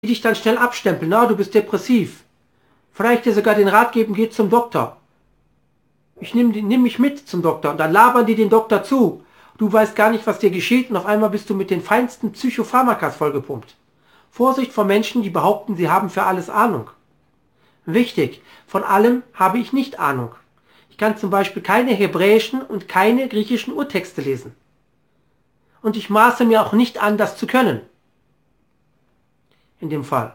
die dich dann schnell abstempeln. Na, du bist depressiv. Vielleicht dir sogar den Rat geben, geh zum Doktor. Nimm mich mit zum Doktor. Und dann labern die den Doktor zu. Du weißt gar nicht, was dir geschieht und auf einmal bist du mit den feinsten Psychopharmakas vollgepumpt. Vorsicht vor Menschen, die behaupten, sie haben für alles Ahnung. Wichtig, von allem habe ich nicht Ahnung. Ich kann zum Beispiel keine hebräischen und keine griechischen Urtexte lesen. Und ich maße mir auch nicht an, das zu können. In dem Fall.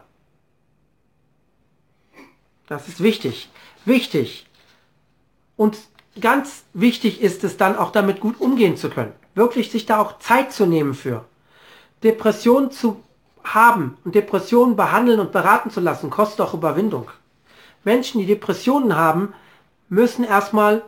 Das ist wichtig. Wichtig. Und ganz wichtig ist es dann auch damit gut umgehen zu können. Wirklich sich da auch Zeit zu nehmen für. Depressionen zu haben und Depressionen behandeln und beraten zu lassen, kostet auch Überwindung. Menschen, die Depressionen haben, müssen erstmal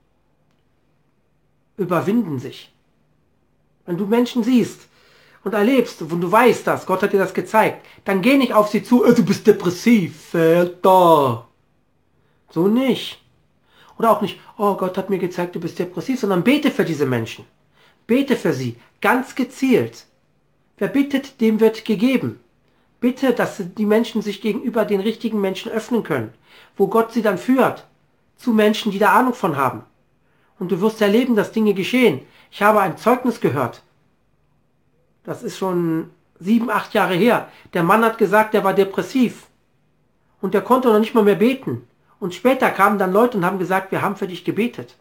überwinden sich. Wenn du Menschen siehst und erlebst und du weißt das, Gott hat dir das gezeigt, dann geh nicht auf sie zu, du bist depressiv, Alter. So nicht. Oder auch nicht, oh Gott hat mir gezeigt, du bist depressiv, sondern bete für diese Menschen. Bete für sie, ganz gezielt. Wer bittet, dem wird gegeben. Bitte, dass die Menschen sich gegenüber den richtigen Menschen öffnen können, wo Gott sie dann führt, zu Menschen, die da Ahnung von haben. Und du wirst erleben, dass Dinge geschehen. Ich habe ein Zeugnis gehört. Das ist schon 7, 8 Jahre her. Der Mann hat gesagt, er war depressiv. Und er konnte noch nicht mal mehr beten. Und später kamen dann Leute und haben gesagt, wir haben für dich gebetet.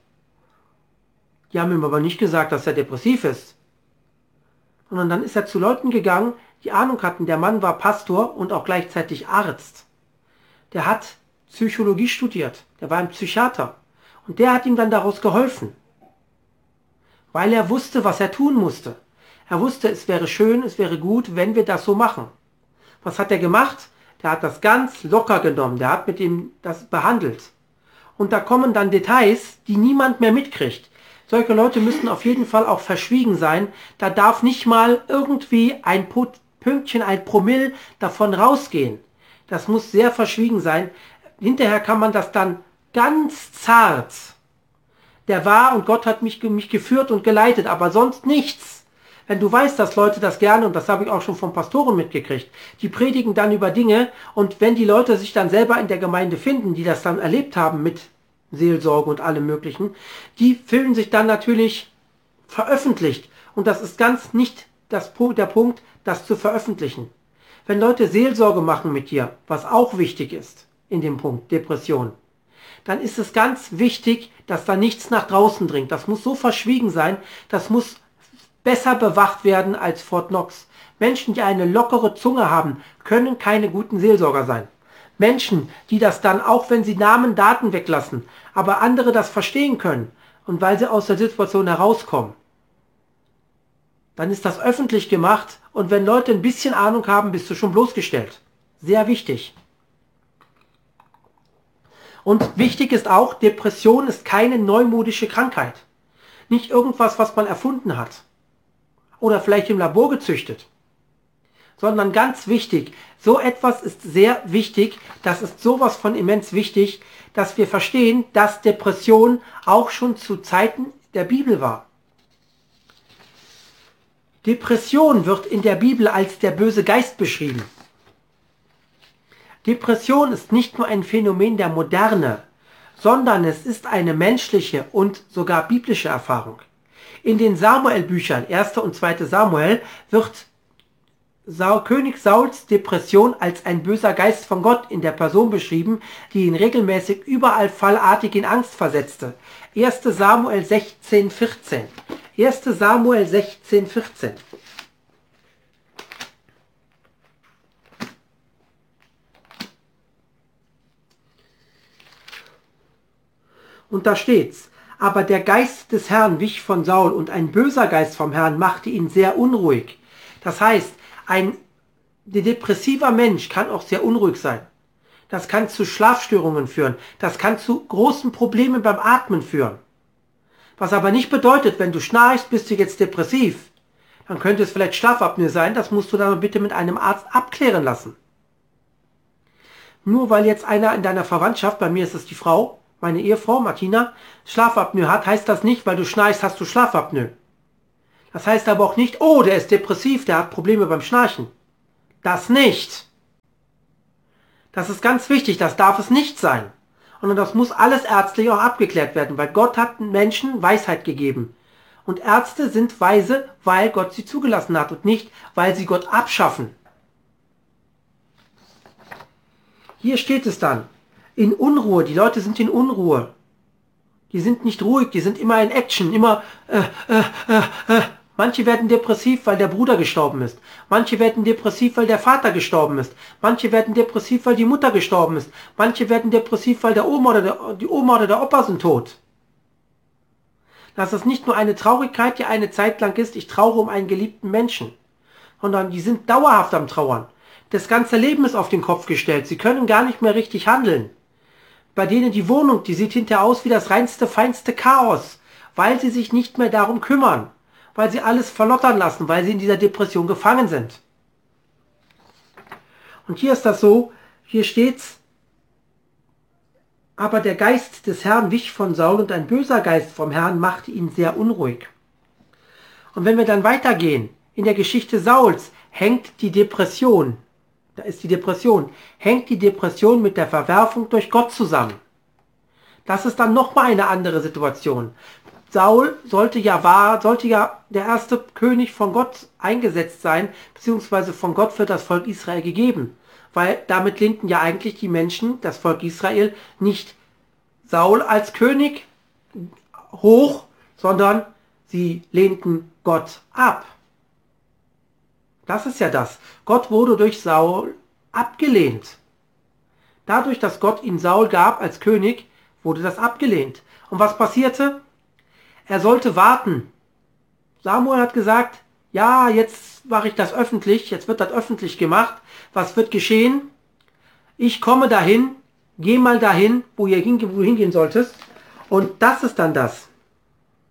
Die haben ihm aber nicht gesagt, dass er depressiv ist. Sondern dann ist er zu Leuten gegangen, die Ahnung hatten. Der Mann war Pastor und auch gleichzeitig Arzt. Der hat Psychologie studiert. Der war ein Psychiater. Und der hat ihm dann daraus geholfen. Weil er wusste, was er tun musste. Er wusste, es wäre schön, es wäre gut, wenn wir das so machen. Was hat er gemacht? Der hat das ganz locker genommen. Der hat mit ihm das behandelt. Und da kommen dann Details, die niemand mehr mitkriegt. Solche Leute müssen auf jeden Fall auch verschwiegen sein. Da darf nicht mal irgendwie ein Pünktchen, ein Promille davon rausgehen. Das muss sehr verschwiegen sein. Hinterher kann man das dann ganz zart. Der war und Gott hat mich geführt und geleitet, aber sonst nichts. Wenn du weißt, dass Leute das gerne, und das habe ich auch schon von Pastoren mitgekriegt, die predigen dann über Dinge, und wenn die Leute sich dann selber in der Gemeinde finden, die das dann erlebt haben mit Seelsorge und allem Möglichen, die fühlen sich dann natürlich veröffentlicht. Und das ist ganz nicht der Punkt, das zu veröffentlichen. Wenn Leute Seelsorge machen mit dir, was auch wichtig ist in dem Punkt Depression, dann ist es ganz wichtig, dass da nichts nach draußen dringt. Das muss so verschwiegen sein, das muss besser bewacht werden als Fort Knox. Menschen, die eine lockere Zunge haben, können keine guten Seelsorger sein. Menschen, die das dann, auch wenn sie Namen, Daten weglassen, aber andere das verstehen können und weil sie aus der Situation herauskommen, dann ist das öffentlich gemacht und wenn Leute ein bisschen Ahnung haben, bist du schon bloßgestellt. Sehr wichtig. Und wichtig ist auch, Depression ist keine neumodische Krankheit. Nicht irgendwas, was man erfunden hat. Oder vielleicht im Labor gezüchtet. Sondern ganz wichtig, so etwas ist sehr wichtig, das ist sowas von immens wichtig, dass wir verstehen, dass Depression auch schon zu Zeiten der Bibel war. Depression wird in der Bibel als der böse Geist beschrieben. Depression ist nicht nur ein Phänomen der Moderne, sondern es ist eine menschliche und sogar biblische Erfahrung. In den Samuel-Büchern, 1. und 2. Samuel, wird König Sauls Depression als ein böser Geist von Gott in der Person beschrieben, die ihn regelmäßig überall fallartig in Angst versetzte. 1. Samuel 16, 14. 1. Samuel 16, 14. Und da steht's: Aber der Geist des Herrn wich von Saul und ein böser Geist vom Herrn machte ihn sehr unruhig. Das heißt, ein depressiver Mensch kann auch sehr unruhig sein. Das kann zu Schlafstörungen führen. Das kann zu großen Problemen beim Atmen führen. Was aber nicht bedeutet, wenn du schnarchst, bist du jetzt depressiv. Dann könnte es vielleicht Schlafapnoe sein. Das musst du dann bitte mit einem Arzt abklären lassen. Nur weil jetzt einer in deiner Verwandtschaft, bei mir ist es die Frau, meine Ehefrau Martina, Schlafapnoe hat, heißt das nicht, weil du schnarchst, hast du Schlafapnoe. Das heißt aber auch nicht, oh, der ist depressiv, der hat Probleme beim Schnarchen. Das nicht. Das ist ganz wichtig, das darf es nicht sein. Und das muss alles ärztlich auch abgeklärt werden, weil Gott hat Menschen Weisheit gegeben. Und Ärzte sind weise, weil Gott sie zugelassen hat und nicht, weil sie Gott abschaffen. Hier steht es dann, in Unruhe, die Leute sind in Unruhe. Die sind nicht ruhig, die sind immer in Action, immer Manche werden depressiv, weil der Bruder gestorben ist. Manche werden depressiv, weil der Vater gestorben ist. Manche werden depressiv, weil die Mutter gestorben ist. Manche werden depressiv, weil die Oma oder der Opa sind tot. Das ist nicht nur eine Traurigkeit, die eine Zeit lang ist, ich trauere um einen geliebten Menschen, sondern die sind dauerhaft am Trauern. Das ganze Leben ist auf den Kopf gestellt. Sie können gar nicht mehr richtig handeln. Bei denen die Wohnung, die sieht hinterher aus wie das reinste, feinste Chaos, weil sie sich nicht mehr darum kümmern, weil sie alles verlottern lassen, weil sie in dieser Depression gefangen sind. Und hier ist das so, hier steht's, aber der Geist des Herrn wich von Saul und ein böser Geist vom Herrn machte ihn sehr unruhig. Und wenn wir dann weitergehen, in der Geschichte Sauls hängt die Depression, da ist die Depression, hängt die Depression mit der Verwerfung durch Gott zusammen. Das ist dann nochmal eine andere Situation. Saul sollte ja der erste König von Gott eingesetzt sein, beziehungsweise von Gott für das Volk Israel gegeben. Weil damit lehnten ja eigentlich die Menschen, das Volk Israel, nicht Saul als König hoch, sondern sie lehnten Gott ab. Das ist ja das. Gott wurde durch Saul abgelehnt. Dadurch, dass Gott ihn Saul gab als König, wurde das abgelehnt. Und was passierte? Er sollte warten. Samuel hat gesagt, ja, jetzt mache ich das öffentlich, jetzt wird das öffentlich gemacht. Was wird geschehen? Ich komme dahin, geh mal dahin, wo du hingehen solltest. Und das ist dann das.